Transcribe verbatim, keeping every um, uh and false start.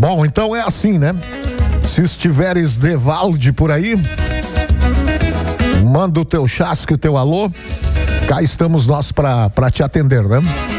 Bom, então é assim, né? Se estiveres de Valde por aí, manda o teu chasque, o teu alô. Cá estamos nós pra, pra te atender, né?